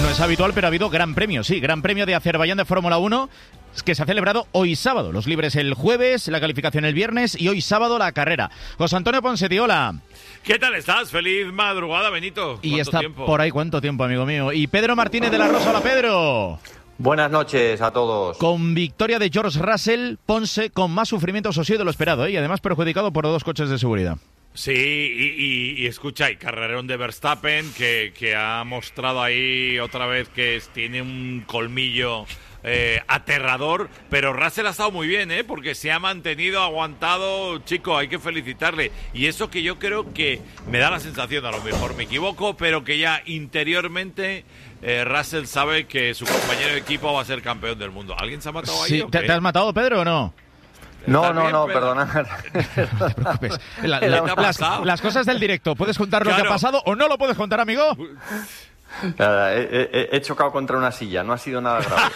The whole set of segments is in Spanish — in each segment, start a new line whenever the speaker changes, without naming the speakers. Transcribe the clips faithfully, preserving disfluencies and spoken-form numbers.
No es habitual, pero ha habido gran premio, sí, gran premio de Azerbaiyán de Fórmula uno, que se ha celebrado hoy sábado. Los libres el jueves, la calificación el viernes y hoy sábado la carrera. José Antonio Ponsetti, hola.
¿Qué tal estás? Feliz madrugada, Benito.
Y está tiempo? Por ahí, ¿cuánto tiempo, amigo mío? Y Pedro Martínez de la Rosa. Hola, Pedro.
Buenas noches a todos.
Con victoria de George Russell, Ponce con más sufrimiento social de lo esperado, ¿eh? Y además perjudicado por dos coches de seguridad.
Sí, y, y, y escucha, y carrerón de Verstappen, que, que ha mostrado ahí otra vez que es, tiene un colmillo eh, aterrador, pero Russell ha estado muy bien, ¿eh? Porque se ha mantenido, aguantado, chico, hay que felicitarle. Y eso que yo creo que me da la sensación, a lo mejor me equivoco, pero que ya interiormente eh, Russell sabe que su compañero de equipo va a ser campeón del mundo. ¿Alguien se ha matado ahí?
Sí, ¿te, ¿te has matado, Pedro, o no?
No, no,
bien,
no,
pero...
perdona.
No te preocupes. La, la, las, las cosas del directo. ¿Puedes contar lo
claro.
que ha pasado o no lo puedes contar, amigo?
Nada, he, he, he chocado contra una silla, no ha sido nada grave,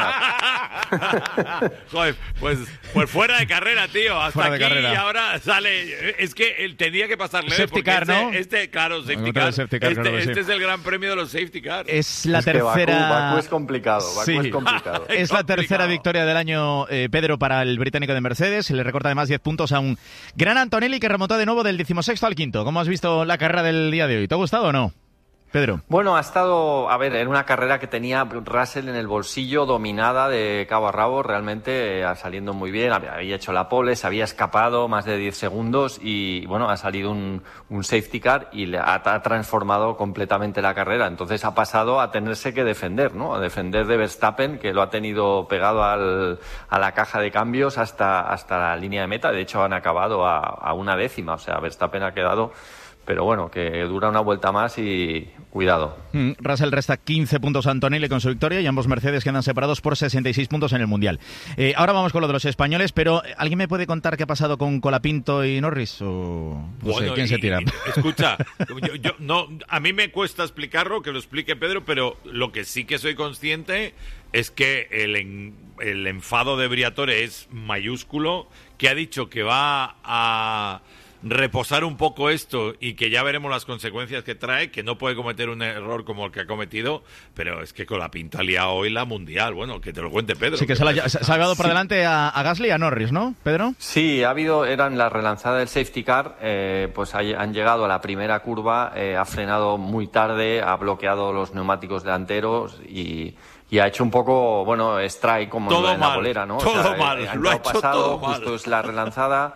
perdona.
Joder, pues, pues fuera de carrera, tío, hasta
Fuera de
aquí
carrera.
Y ahora sale, es que él tenía que pasarle.
Safety car,
este,
¿no?
Este, claro, safety
No,
car.
safety car,
Este,
claro que sí.
este es el gran premio de los safety car.
Es la
Es que
tercera...
Bakú, Bakú es complicado, Bakú
Sí.
es complicado.
Es la
complicado.
tercera victoria del año, eh, Pedro, para el británico de Mercedes. Se le recorta además diez puntos a un gran Antonelli que remontó de nuevo del decimosexto al quinto. ¿Cómo has visto la carrera del día de hoy? ¿Te ha gustado o no, Pedro?
Bueno, ha estado, a ver, en una carrera que tenía Russell en el bolsillo, dominada de cabo a rabo, realmente eh, saliendo muy bien, había, había hecho la pole, se había escapado más de diez segundos y, bueno, ha salido un, un safety car y le ha, ha transformado completamente la carrera. Entonces ha pasado a tenerse que defender, ¿no? A defender de Verstappen, que lo ha tenido pegado al, a la caja de cambios hasta, hasta la línea de meta. De hecho, han acabado a, a una décima, o sea, Verstappen ha quedado... Pero bueno, que dura una vuelta más y cuidado.
Mm, Russell resta quince puntos a Antonelli con su victoria y ambos Mercedes quedan separados por sesenta y seis puntos en el Mundial. Eh, ahora vamos con lo de los españoles, pero ¿alguien me puede contar qué ha pasado con Colapinto y Norris? O no
Bueno,
sé, ¿quién
y,
se tira?
y, escucha, yo, yo, no, a mí me cuesta explicarlo, que lo explique Pedro, pero lo que sí que soy consciente es que el, en, el enfado de Briatore es mayúsculo, que ha dicho que va a... reposar un poco esto y que ya veremos las consecuencias que trae, que no puede cometer un error como el que ha cometido, pero es que con la pinta ha liado hoy la Mundial. Bueno, que te lo cuente Pedro.
Sí, que se, la, se ha llevado por sí. delante a, a Gasly y a Norris, ¿no, Pedro?
Sí, ha habido, eran la relanzada del safety car, eh, pues hay, han llegado a la primera curva, eh, ha frenado muy tarde, ha bloqueado los neumáticos delanteros y... Y ha hecho un poco, bueno, strike como
todo
en la
mal,
bolera, ¿no?
Todo
o sea,
mal,
el,
lo ha hecho
pasado,
todo mal.
Justo es la relanzada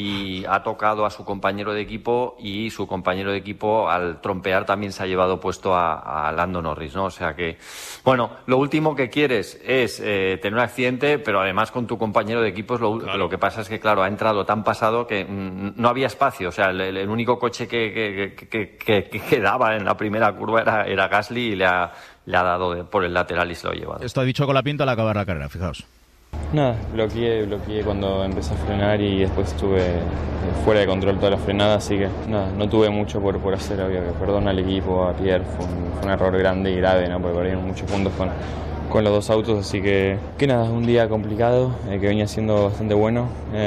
y ha tocado a su compañero de equipo y su compañero de equipo al trompear también se ha llevado puesto a, a Lando Norris, ¿no? O sea que, bueno, lo último que quieres es eh, tener un accidente, pero además con tu compañero de equipo es lo,
claro.
lo que pasa es que, claro, ha entrado tan pasado que mm, no había espacio. O sea, el, el único coche que, que, que, que, que quedaba en la primera curva era, era Gasly y le ha... le ha dado de, por el lateral y se lo ha llevado.
Esto ha dicho Colapinto al acabar la carrera, fijaos.
Nada, bloqueé, bloqueé cuando empecé a frenar y después estuve eh, fuera de control toda la frenada, así que nada, no tuve mucho por, por hacer, obvio que perdón al equipo, a Pierre, fue un, fue un error grande y grave, ¿no? Porque perdimos muchos puntos con, con los dos autos, así que, que nada, un día complicado, eh, que venía siendo bastante bueno,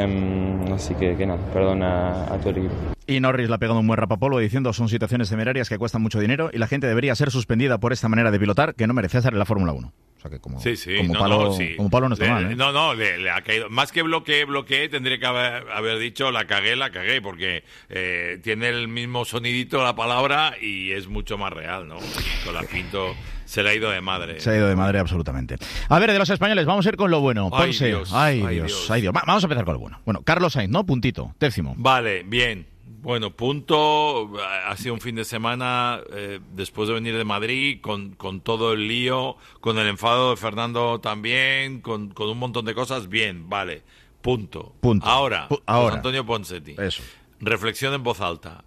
eh, así que, que nada, perdón a, a todo el equipo.
Y Norris le ha pegado un buen rapapolvo diciendo son situaciones temerarias que cuestan mucho dinero y la gente debería ser suspendida por esta manera de pilotar que no merece hacer en la Fórmula uno. O sea que como,
sí, sí.
como,
no,
palo,
no, sí.
como palo no está
le,
mal, ¿eh?
No, no, le, le ha caído. Más que bloqueé, bloqueé, tendría que haber, haber dicho la cagué, la cagué, porque eh, tiene el mismo sonidito la palabra y es mucho más real, ¿no? Colapinto se le ha ido de madre.
Se ha ido de madre absolutamente. A ver, de los españoles, vamos a ir con lo bueno.
Ay,
Ponce.
Dios,
ay,
ay,
Dios,
Dios.
ay, Dios. Va, vamos a empezar con lo bueno. Bueno, Carlos Sainz, ¿no? Puntito, décimo.
Vale, bien. Bueno, punto. Ha sido un fin de semana eh, después de venir de Madrid con, con todo el lío, con el enfado de Fernando también, con, con un montón de cosas. Bien, vale. Punto.
Punto.
Ahora,
Pu- ahora.
José Antonio Ponsetti.
Eso.
Reflexión en voz alta.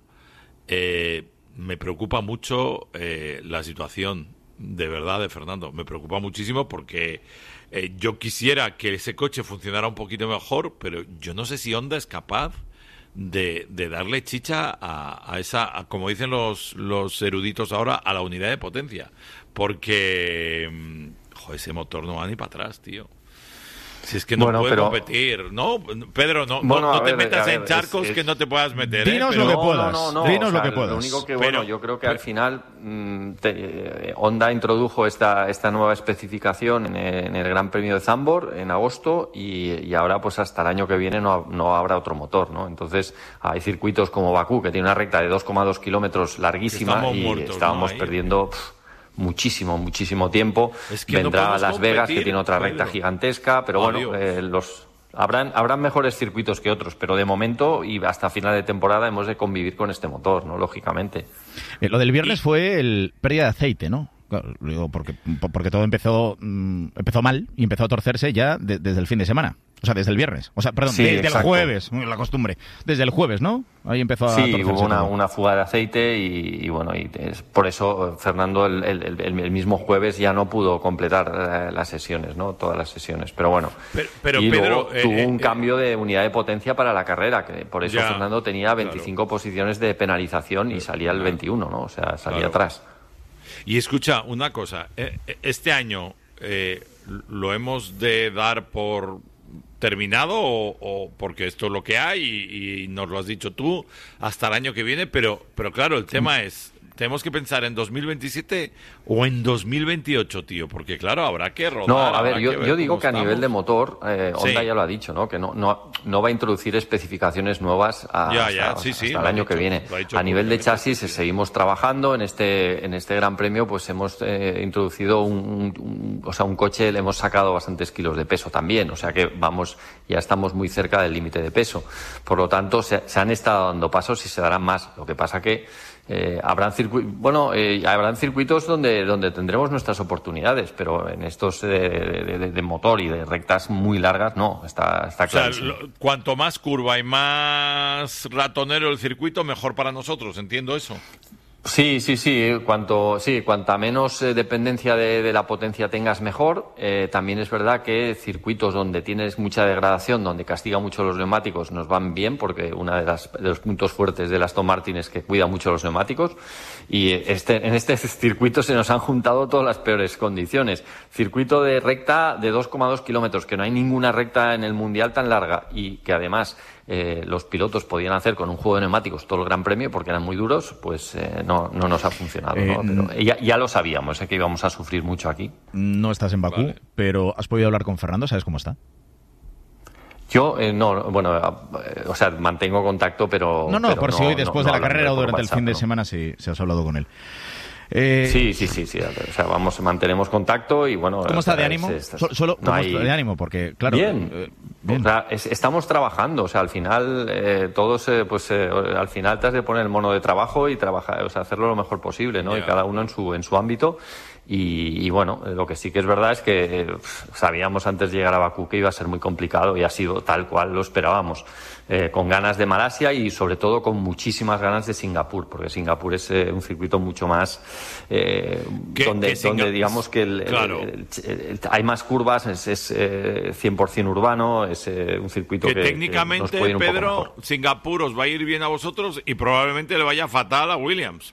Eh, me preocupa mucho eh, la situación, de verdad, de Fernando. Me preocupa muchísimo porque eh, yo quisiera que ese coche funcionara un poquito mejor, pero yo no sé si Honda es capaz de, de darle chicha a, a esa, a, como dicen los, los eruditos ahora, a la unidad de potencia. Porque, joder, ese motor no va ni para atrás, tío. Si es que no
bueno,
puedes
pero...
competir, ¿no? Pedro, no,
bueno,
no, no te
ver,
metas
ver,
en charcos
es, es...
que no te puedas meter.
Dinos
¿eh?
lo
Pero...
que puedas.
No, no, no.
Dinos
o sea,
lo que puedas.
Lo único que,
pero,
bueno, yo creo que
pero...
al final mmm, te, eh, Honda introdujo esta, esta nueva especificación en el, en el Gran Premio de Zandvoort en agosto y, y ahora pues hasta el año que viene no, no habrá otro motor, ¿no? Entonces hay circuitos como Bakú que tiene una recta de dos coma dos kilómetros larguísima y
muertos,
estábamos
¿no?
perdiendo... Pff, muchísimo, muchísimo tiempo.
Es que
Vendrá
no
a Las
competir,
Vegas, que tiene otra
Pedro.
recta gigantesca, pero
Adiós.
bueno, eh, los habrán habrán mejores circuitos que otros, pero de momento y hasta final de temporada hemos de convivir con este motor, ¿no? Lógicamente.
Eh, lo del viernes y... fue el pérdida de aceite, ¿no? Claro, digo, porque, porque todo empezó mmm, empezó mal y empezó a torcerse ya de, desde el fin de semana. O sea, desde el viernes. O sea, perdón,
sí,
desde
exacto.
el jueves, la costumbre. Desde el jueves, ¿no? Ahí empezó a
sí,
torcerse.
hubo una,
todo.
una fuga de aceite y, y bueno, y es, por eso Fernando el, el, el, el mismo jueves ya no pudo completar eh, las sesiones, ¿no? Todas las sesiones. Pero bueno,
pero, pero
y
Pedro,
luego
eh,
tuvo
eh,
un
eh,
cambio de unidad de potencia para la carrera, que por eso
ya,
Fernando tenía veinticinco
claro.
posiciones de penalización y salía el veintiuno, ¿no? O sea, salía
claro.
atrás.
Y escucha, una cosa, eh, este año eh, lo hemos de dar por terminado o, o porque esto es lo que hay y, y nos lo has dicho tú hasta el año que viene, pero, pero claro, el tema es, tenemos que pensar en dos mil veintisiete o en dos mil veintiocho, tío, porque claro, habrá que rodar.
No, a ver,
que
yo,
ver
yo digo que a
estamos.
nivel de motor, eh, Honda
Sí.
ya lo ha dicho, ¿no? Que no, no, no va a introducir especificaciones nuevas a,
Ya,
hasta,
ya, sí,
hasta
sí,
el
lo ha
año
dicho,
que viene.
lo ha dicho
A nivel de
públicamente,
chasis
sí, sí.
seguimos trabajando en este en este Gran Premio, pues hemos eh, introducido un, un, o sea, un coche, le hemos sacado bastantes kilos de peso también, o sea que vamos, ya estamos muy cerca del límite de peso. Por lo tanto, se, se han estado dando pasos y se darán más. Lo que pasa que Eh, habrán circuitos, bueno, eh, habrán circuitos donde donde tendremos nuestras oportunidades, pero en estos eh, de, de, de motor y de rectas muy largas no, está está
O sea,
clarísimo.
lo, cuanto más curva y más ratonero el circuito, mejor para nosotros, entiendo eso.
Sí, sí, sí. Cuanto, sí, cuanta menos eh, dependencia de, de la potencia tengas, mejor. Eh, también es verdad que circuitos donde tienes mucha degradación, donde castiga mucho los neumáticos, nos van bien, porque uno de, las, de los puntos fuertes de la Aston Martin es que cuida mucho los neumáticos. Y este, en este circuito se nos han juntado todas las peores condiciones. Circuito de recta de dos coma dos kilómetros, que no hay ninguna recta en el Mundial tan larga y que además Eh, los pilotos podían hacer con un juego de neumáticos todo el Gran Premio porque eran muy duros, pues eh, no, no nos ha funcionado, ¿no?
Eh,
Pero ya, ya lo sabíamos, eh, que íbamos a sufrir mucho aquí.
No estás en Bakú,
Vale.
pero has podido hablar con Fernando, ¿sabes cómo está?
Yo, eh, no, bueno, eh, o sea, mantengo contacto, pero...
No, no,
pero
por si hoy después
no
de la
hablando
carrera o
por
durante el
WhatsApp,
fin de
¿no?
semana si, si has hablado con él. Eh,
Sí, sí, sí, sí, o sea, vamos, mantenemos contacto y bueno...
¿Cómo
o
está
sea,
de ánimo?
es- es-
Solo, solo-
no
¿cómo
hay-
está de ánimo? Porque, claro...
Bien.
eh, bien.
O sea, es- estamos trabajando, o sea, al final eh, todos, eh, pues eh, al final te has de poner el mono de trabajo y trabajar, o sea, hacerlo lo mejor posible, ¿no?
Ya.
Y cada uno en su en su ámbito. Y, y bueno, eh, lo que sí que es verdad es que eh, sabíamos antes de llegar a Bakú que iba a ser muy complicado y ha sido tal cual lo esperábamos. Eh, con ganas de Malasia y sobre todo con muchísimas ganas de Singapur, porque Singapur es eh, un circuito mucho más eh,
Que-
donde,
que Singa-
donde digamos que el, el-
Claro.
el- el- el- hay más curvas, es, es eh, cien por ciento urbano, es eh, un circuito
Que,
que, que nos
técnicamente,
puede ir un poco
Pedro,
mejor.
Singapur os va a ir bien a vosotros y probablemente le vaya fatal a Williams.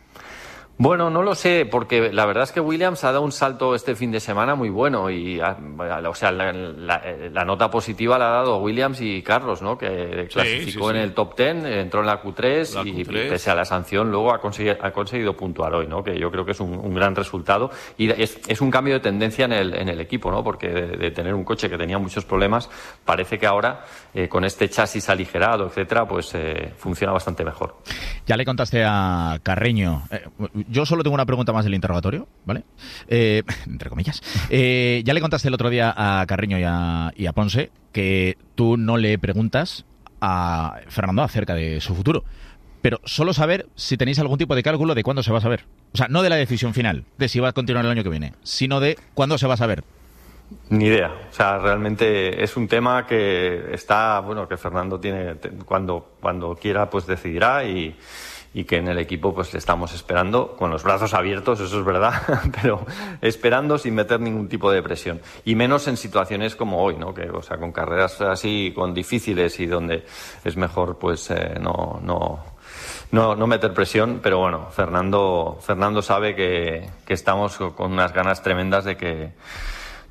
Bueno, no lo sé, porque la verdad es que Williams ha dado un salto este fin de semana muy bueno y, ha- o sea, la, la- la nota positiva la ha dado Williams y Carlos, ¿no? Que clasificó
sí, sí.
en el top ten, entró en la Q tres
La
y
Q tres.
pese a la sanción luego ha conseguido, ha conseguido puntuar hoy, ¿no? Que yo creo que es un, un gran resultado y es, es un cambio de tendencia en el, en el equipo, ¿no? Porque de, de tener un coche que tenía muchos problemas, parece que ahora eh, con este chasis aligerado, etcétera, pues eh, funciona bastante mejor.
Ya le contaste a Carreño. eh, yo solo tengo una pregunta más del interrogatorio, ¿vale? Eh, entre comillas. Eh, ya le contaste el otro día a Carreño y a, y a Ponce que tú no le preguntas a Fernando acerca de su futuro. Pero solo saber si tenéis algún tipo de cálculo de cuándo se va a saber. O sea, no de la decisión final, de si va a continuar el año que viene, sino de cuándo se va a saber.
Ni idea. O sea, realmente es un tema que está, bueno, que Fernando tiene, te- cuando, cuando quiera, pues decidirá y, y que en el equipo pues le estamos esperando con los brazos abiertos, eso es verdad, pero esperando sin meter ningún tipo de presión. Y menos en situaciones como hoy, ¿no? Que, o sea, con carreras así, con difíciles y donde es mejor, pues, eh, no, no, no, no meter presión, pero bueno, Fernando, Fernando sabe que, que estamos con unas ganas tremendas de que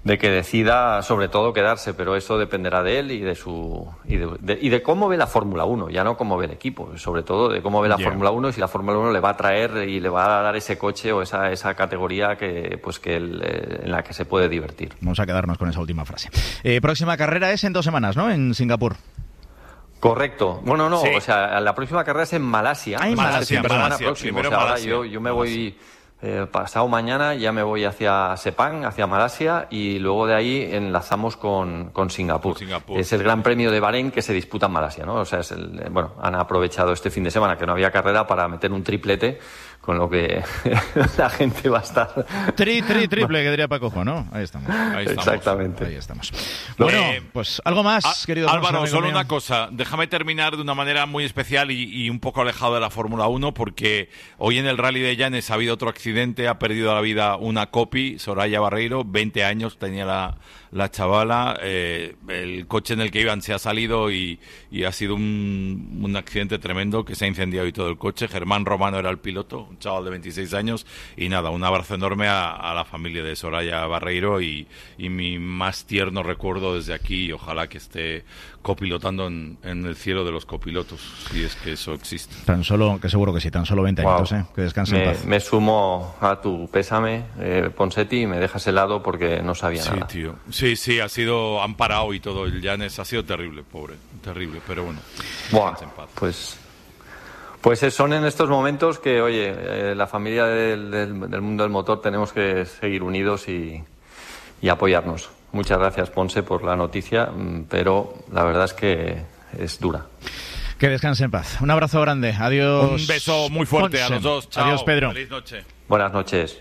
de que decida sobre todo quedarse, pero eso dependerá de él y de su y de, de, y de cómo ve la Fórmula uno, ya no cómo ve el equipo, sobre todo de cómo ve la yeah. Fórmula uno y si la Fórmula uno le va a traer y le va a dar ese coche o esa esa categoría que pues que él, eh, en la que se puede divertir.
Vamos a quedarnos con esa última frase. Eh, próxima carrera es en dos semanas, ¿no? En Singapur.
Correcto. Bueno, no,
sí.
o sea, la próxima carrera es en Malasia.
Ah, en Malasia,
Malasia,
Malasia,
próximo.
primero
O sea, ahora
Malasia.
yo, yo me voy eh, pasado mañana, ya me voy hacia Sepang, hacia Malasia, y luego de ahí enlazamos con, con Singapur.
Con Singapur.
Es el Gran Premio de Bahrein que se disputa en Malasia, ¿no? O sea, es el, bueno, han aprovechado este fin de semana que no había carrera para meter un triplete, con lo que la gente va a estar...
Tri, tri, triple, que diría Paco Juan, ¿no? Ahí estamos.
Ahí estamos.
Exactamente.
Ahí estamos. Bueno,
Eh,
pues algo más,
Ah,
querido
Álvaro,
amigo
solo
mío.
una cosa. Déjame terminar de una manera muy especial y, y un poco alejado de la Fórmula uno, porque hoy en el Rally de Llanes ha habido otro accidente, ha perdido la vida una copy, Soraya Barreiro, veinte años tenía la, la chavala, eh, el coche en el que iban se ha salido y, y ha sido un, un accidente tremendo, que se ha incendiado y todo el coche. Germán Romano era el piloto, un chaval de veintiséis años, y nada, un abrazo enorme a, a la familia de Soraya Barreiro y, y mi más tierno recuerdo desde aquí, y ojalá que esté copilotando en, en el cielo de los copilotos, si es que eso existe.
Tan solo, que seguro que sí, tan solo veinte
Wow.
añitos, ¿eh? Que descanse en
Me,
paz.
me sumo a tu pésame, eh, Ponseti, y me dejas helado porque no sabía
Sí,
nada.
tío. Sí, sí, ha sido, han parado y todo, el Llanes ha sido terrible, pobre, terrible, pero bueno.
Buah,
descanse en paz.
pues, pues son en estos momentos que, oye, eh, la familia del, del, del mundo del motor tenemos que seguir unidos y, y apoyarnos. Muchas gracias, Ponce, por la noticia, pero la verdad es que es dura.
Que descanse en paz. Un abrazo grande. Adiós.
Un beso muy fuerte
Ponce.
a los dos. Chao.
Adiós, Pedro.
Feliz noche.
Buenas noches.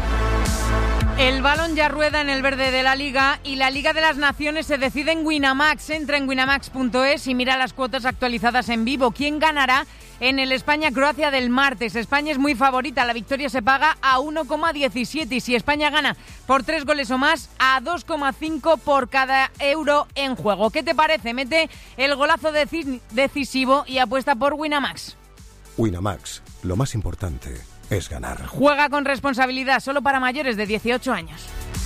El balón ya rueda en el verde de la Liga y la Liga de las Naciones se decide en Winamax. Entra en winamax punto es y mira las cuotas actualizadas en vivo. ¿Quién ganará en el España-Croacia del martes? España es muy favorita. La victoria se paga a uno coma diecisiete y si España gana por tres goles o más, a dos coma cinco por cada euro en juego. ¿Qué te parece? Mete el golazo deci- decisivo y apuesta por Winamax.
Winamax, lo más importante es ganar.
Juega con responsabilidad, solo para mayores de dieciocho años.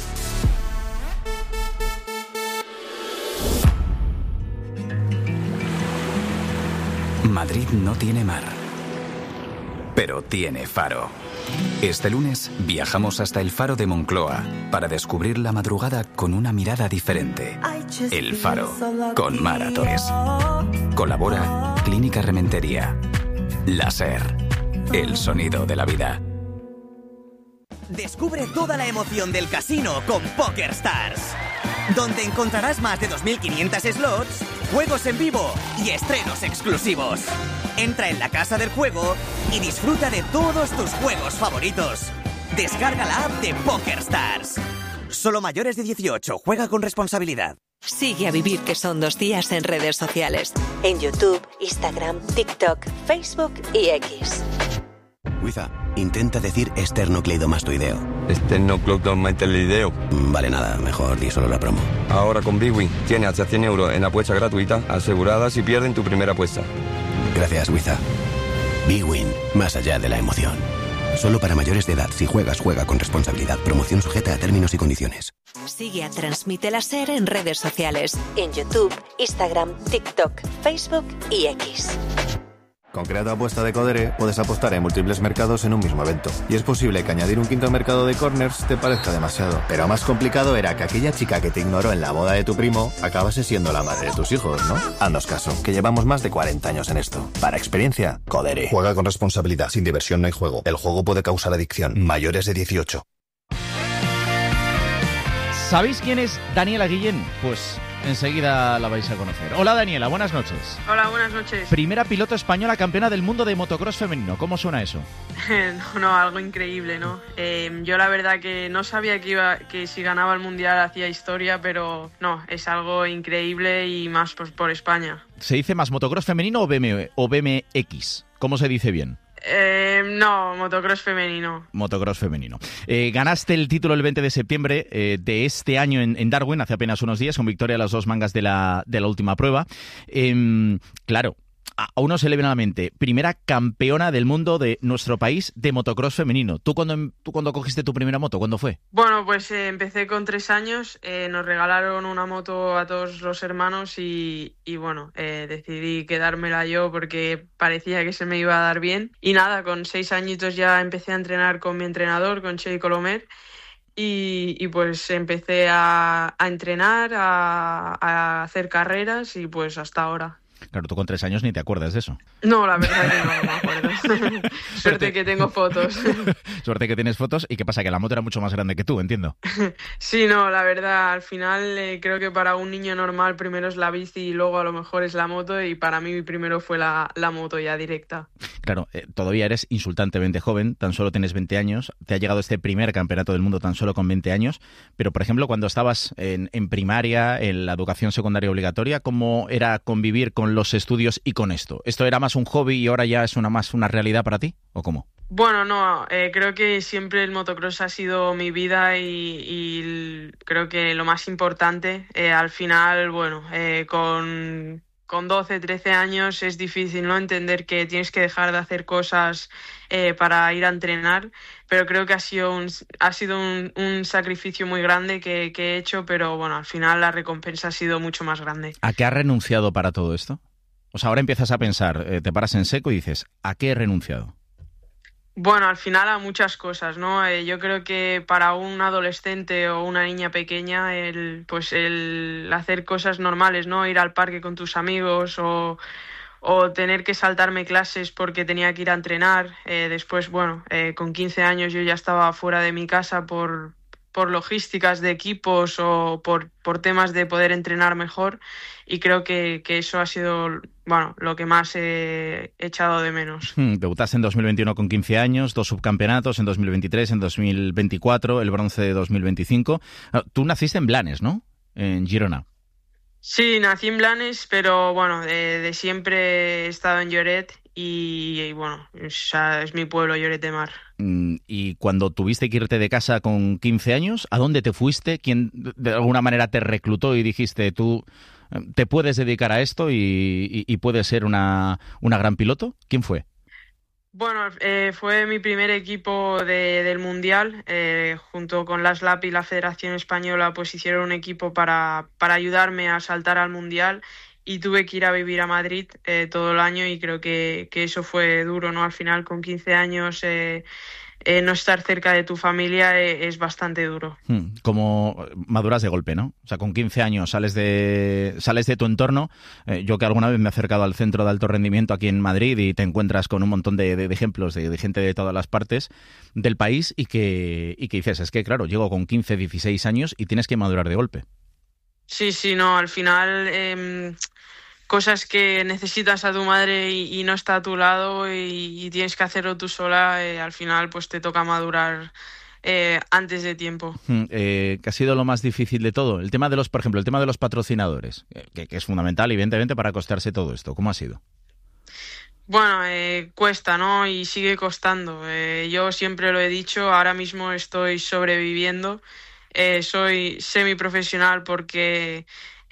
Madrid no tiene mar, pero tiene faro. Este lunes viajamos hasta el Faro de Moncloa para descubrir la madrugada con una mirada diferente. El Faro, con Mar Torres. Colabora Clínica Rementería. Láser, el sonido de la vida.
Descubre toda la emoción del casino con PokerStars, donde encontrarás más de dos mil quinientos slots, juegos en vivo y estrenos exclusivos. Entra en la casa del juego y disfruta de todos tus juegos favoritos. Descarga la app de PokerStars. Solo mayores de dieciocho. Juega con responsabilidad.
Sigue a Vivir que son dos días en redes sociales. En YouTube, Instagram, TikTok, Facebook y X.
Wiza, intenta decir esternocleidomastoideo.
Esternocleidomastoideo.
Vale, nada, mejor di solo la promo.
Ahora con Bwin tienes hasta cien euros en apuesta gratuita asegurada si pierden tu primera apuesta.
Gracias, Wiza. Bwin, más allá de la emoción. Solo para mayores de edad. Si juegas, juega con responsabilidad. Promoción sujeta a términos y condiciones.
Sigue a Transmite Láser en redes sociales. En YouTube, Instagram, TikTok, Facebook y X.
Con Creato Apuesta de Codere puedes apostar en múltiples mercados en un mismo evento. Y es posible que añadir un quinto mercado de corners te parezca demasiado. Pero más complicado era que aquella chica que te ignoró en la boda de tu primo acabase siendo la madre de tus hijos, ¿no? Haznos caso, que llevamos más de cuarenta años en esto. Para experiencia, Codere. Juega con responsabilidad. Sin diversión no hay juego. El juego puede causar adicción. Mayores de dieciocho.
¿Sabéis quién es Daniela Guillén? Pues enseguida la vais a conocer. Hola Daniela, buenas noches.
Hola, buenas noches.
Primera piloto española campeona del mundo de motocross femenino. ¿Cómo suena eso?
no, no, algo increíble, ¿no? Eh, yo la verdad que no sabía que iba, que si ganaba el mundial hacía historia, pero no, es algo increíble y más pues, por España.
¿Se dice más motocross femenino o B M, o B M X? ¿Cómo se dice bien?
Eh, no, motocross femenino.
Motocross femenino. Eh, ganaste el título el veinte de septiembre eh, de este año en, en Darwin, hace apenas unos días, con victoria a las dos mangas de la, de la última prueba. Eh, claro, a uno se le viene a la mente, primera campeona del mundo de nuestro país de motocross femenino. ¿Tú cuando, tú cuando cogiste tu primera moto, cuándo fue?
Bueno, pues eh, empecé con tres años, eh, nos regalaron una moto a todos los hermanos y, y bueno, eh, decidí quedármela yo porque parecía que se me iba a dar bien. Y nada, con seis añitos ya empecé a entrenar con mi entrenador, con Xavi Colomer, y, y pues empecé a, a entrenar, a, a hacer carreras y pues hasta ahora.
Claro, tú con tres años ni te acuerdas de eso.
No, la verdad que no, no me acuerdo. Suerte que tengo fotos.
Suerte que tienes fotos. ¿Y qué pasa? Que la moto era mucho más grande que tú, entiendo.
Sí, no, la verdad, al final eh, creo que para un niño normal primero es la bici y luego a lo mejor es la moto, y para mí primero fue la, la moto ya directa.
Claro, eh, todavía eres insultantemente joven, tan solo tienes veinte años, te ha llegado este primer campeonato del mundo tan solo con veinte años, pero por ejemplo cuando estabas en, en primaria, en la educación secundaria obligatoria, ¿cómo era convivir con los estudios y con esto? ¿Esto era más un hobby y ahora ya es una más una realidad para ti? ¿O cómo?
Bueno, no, eh, creo que siempre el motocross ha sido mi vida y, y creo que lo más importante, eh, al final, bueno, eh, con, con doce, trece años es difícil, ¿no?, entender que tienes que dejar de hacer cosas eh, para ir a entrenar, pero creo que ha sido un, ha sido un, un sacrificio muy grande que, que he hecho, pero bueno, al final la recompensa ha sido mucho más grande.
¿A qué has renunciado para todo esto? O sea, ahora empiezas a pensar, eh, te paras en seco y dices, ¿a qué he renunciado?
Bueno, al final a muchas cosas, ¿no? Eh, yo creo que para un adolescente o una niña pequeña, el, pues el hacer cosas normales, ¿no? Ir al parque con tus amigos o, o tener que saltarme clases porque tenía que ir a entrenar. Eh, después, bueno, eh, con quince años yo ya estaba fuera de mi casa por, por logísticas de equipos o por, por temas de poder entrenar mejor, y creo que, que eso ha sido, bueno, lo que más he echado de menos.
Hmm, debutaste en dos mil veintiuno con quince años, dos subcampeonatos en dos mil veintitrés, en dos mil veinticuatro, el bronce de dos mil veinticinco. Tú naciste en Blanes, ¿no? En Girona.
Sí, nací en Blanes, pero bueno, de, de siempre he estado en Lloret y, y bueno, es, es mi pueblo, Lloret de Mar.
Y cuando tuviste que irte de casa con quince años, ¿a dónde te fuiste? ¿Quién de alguna manera te reclutó y dijiste, tú te puedes dedicar a esto y, y, y puedes ser una, una gran piloto? ¿Quién fue?
Bueno, eh, fue mi primer equipo de, del Mundial, eh, junto con la S L A P y la Federación Española, pues hicieron un equipo para, para ayudarme a saltar al Mundial, y tuve que ir a vivir a Madrid eh, todo el año, y creo que, que eso fue duro, ¿no? Al final, con quince años, eh, eh, no estar cerca de tu familia eh, es bastante duro.
Hmm, como maduras de golpe, ¿no? O sea, con quince años sales de sales de tu entorno. Eh, yo que alguna vez me he acercado al centro de alto rendimiento aquí en Madrid y te encuentras con un montón de, de, de ejemplos de, de gente de todas las partes del país y que, y que dices, es que claro, llego con quince, dieciséis años y tienes que madurar de golpe.
Sí, sí, no, al final eh, cosas que necesitas a tu madre y, y no está a tu lado y, y tienes que hacerlo tú sola, eh, al final pues te toca madurar eh, antes de tiempo.
Eh, ¿Qué ha sido lo más difícil de todo? El tema de los, por ejemplo, el tema de los patrocinadores, que, que es fundamental, evidentemente, para costearse todo esto. ¿Cómo ha sido?
Bueno, eh, cuesta, ¿no? Y sigue costando. Eh, yo siempre lo he dicho, ahora mismo estoy sobreviviendo. Eh, soy semiprofesional porque,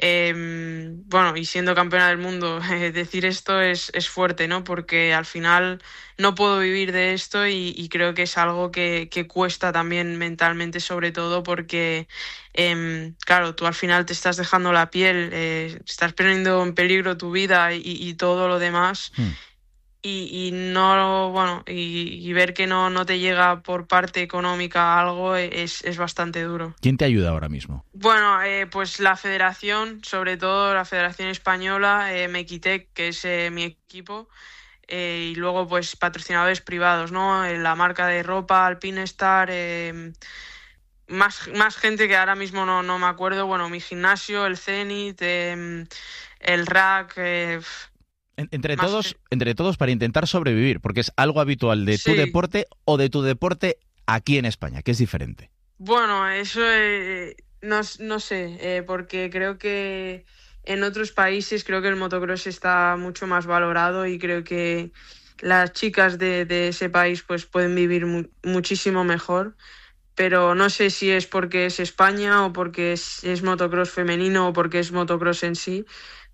eh, bueno, y siendo campeona del mundo, eh, decir esto es, es fuerte, ¿no? Porque al final no puedo vivir de esto y, y creo que es algo que, que cuesta también mentalmente, sobre todo porque, eh, claro, tú al final te estás dejando la piel, eh, estás poniendo en peligro tu vida y, y todo lo demás. Mm. Y, y no bueno y, y ver que no, no te llega por parte económica algo es, es bastante duro.
¿Quién te ayuda ahora mismo?
Bueno, eh, pues la federación, sobre todo la Federación Española, eh, Mequitec, que es eh, mi equipo, eh, y luego pues patrocinadores privados, ¿no? Eh, la marca de ropa, Alpinestar, eh, más, más gente que ahora mismo no, no me acuerdo. Bueno, mi gimnasio, el Zenit, eh, el R A C... Eh,
Entre todos, entre todos para intentar sobrevivir, porque es algo habitual de tu
sí.
deporte o de tu deporte aquí en España, que es diferente.
Bueno, eso eh, no, no sé, eh, porque creo que en otros países creo que el motocross está mucho más valorado y creo que las chicas de, de ese país pues pueden vivir mu- muchísimo mejor. Pero no sé si es porque es España o porque es, es motocross femenino o porque es motocross en sí.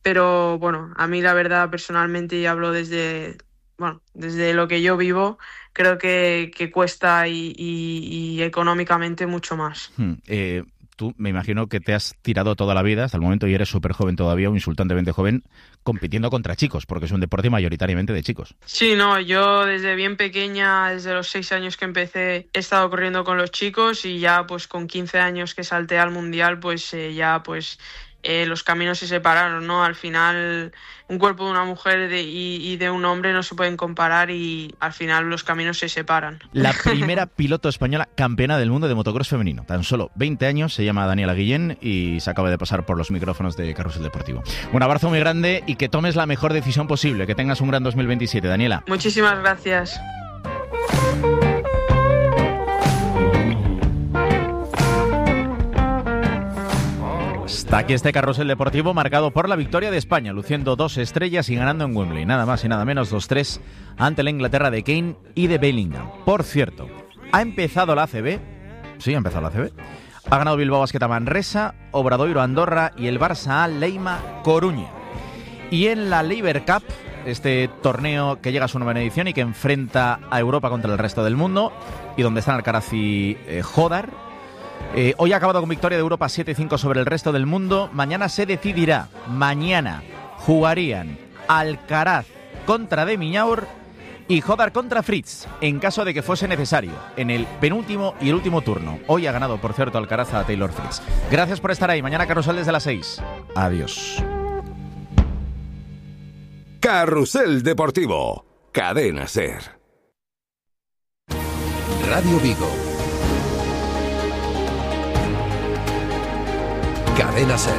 pero bueno, a mí la verdad personalmente, y hablo desde, bueno, desde lo que yo vivo, creo que, que cuesta y, y, y económicamente mucho más.
Hmm, eh, tú me imagino que te has tirado toda la vida, hasta el momento, y eres súper joven todavía, un insultantemente joven, compitiendo contra chicos, porque es un deporte mayoritariamente de chicos.
Sí, no, yo desde bien pequeña, desde los seis años que empecé, he estado corriendo con los chicos y ya pues con quince años que salté al mundial, pues eh, ya pues eh, los caminos se separaron, ¿no? Al final un cuerpo de una mujer de, y, y de un hombre no se pueden comparar y al final los caminos se separan.
La primera piloto española campeona del mundo de motocross femenino. Tan solo veinte años, se llama Daniela Guillén y se acaba de pasar por los micrófonos de Carrusel Deportivo. Un abrazo muy grande y que tomes la mejor decisión posible. Que tengas un gran dos mil veintisiete, Daniela.
Muchísimas gracias.
Hasta aquí este carrusel deportivo marcado por la victoria de España, luciendo dos estrellas y ganando en Wembley. Nada más y nada menos, dos tres ante la Inglaterra de Kane y de Bellingham. Por cierto, ha empezado la A C B. Sí, ha empezado la A C B. Ha ganado Bilbao Basket a Manresa, Obradoiro Andorra y el Barça a Leima Coruña. Y en la Lever Cup, este torneo que llega a su novena edición y que enfrenta a Europa contra el resto del mundo, y donde están Alcaraz y eh, Jodar, Eh, hoy ha acabado con victoria de Europa siete cinco sobre el resto del mundo. Mañana se decidirá. Mañana jugarían Alcaraz contra De Miñaur y Jodar contra Fritz, en caso de que fuese necesario, en el penúltimo y el último turno. Hoy ha ganado, por cierto, Alcaraz a Taylor Fritz. Gracias por estar ahí. Mañana Carrusel desde las seis. Adiós.
Carrusel Deportivo. Cadena SER. Radio Vigo. Cadena SER.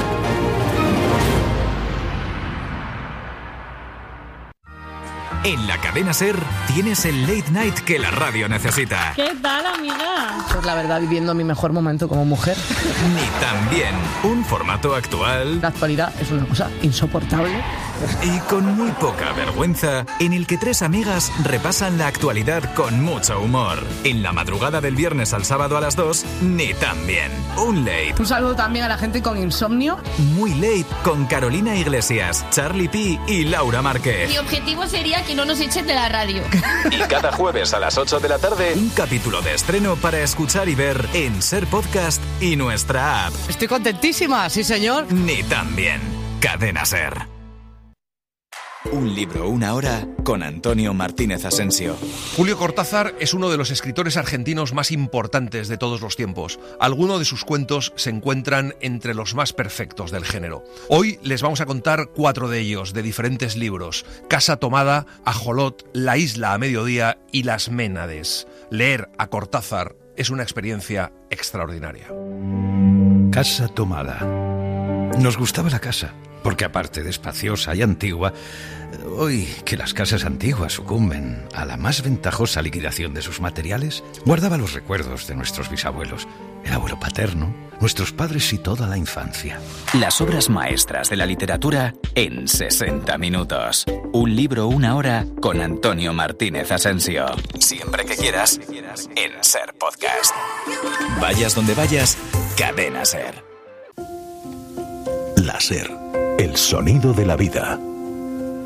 En la Cadena SER tienes el late night que la radio necesita.
¿Qué tal, amiga?
Pues la verdad, viviendo mi mejor momento como mujer.
Ni tan bien. Un formato actual.
La actualidad es una cosa insoportable.
Y con muy poca vergüenza, en el que tres amigas repasan la actualidad con mucho humor. En la madrugada del viernes al sábado a las dos, ni tan bien. Un late.
Un saludo también a la gente con insomnio.
Muy late con Carolina Iglesias, Charlie P y Laura Márquez.
Mi objetivo sería que no nos echen de la radio.
Y cada jueves a las ocho de la tarde, un capítulo de estreno para escuchar y ver en SER Podcast y nuestra app.
Estoy contentísima, sí señor.
Ni tan bien. Cadena SER. Un libro, una hora, con Antonio Martínez Asensio.
Julio Cortázar es uno de los escritores argentinos más importantes de todos los tiempos. Algunos de sus cuentos se encuentran entre los más perfectos del género. Hoy les vamos a contar cuatro de ellos, de diferentes libros: Casa Tomada, Ajolot, La Isla a Mediodía y Las Ménades. Leer a Cortázar es una experiencia extraordinaria.
Casa Tomada. Nos gustaba la casa, porque aparte de espaciosa y antigua, hoy que las casas antiguas sucumben a la más ventajosa liquidación de sus materiales, guardaba los recuerdos de nuestros bisabuelos, el abuelo paterno, nuestros padres y toda la infancia.
Las obras maestras de la literatura en sesenta minutos. Un libro, una hora, con Antonio Martínez Asensio. Siempre que quieras, en SER Podcast. Vayas donde vayas, Cadena SER.
La SER, el sonido de la vida.